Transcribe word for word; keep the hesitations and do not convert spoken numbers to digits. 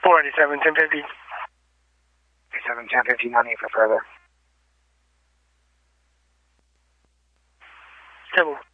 four eighty-seven, ten fifty. eighty-seven, ten fifty, no need for further. Civil.